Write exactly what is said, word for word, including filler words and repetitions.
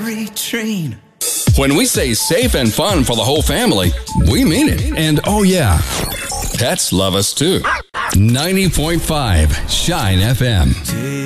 Train. When we say safe and fun for the whole family, we mean it. And oh yeah, pets love us too. ninety point five Shine F M.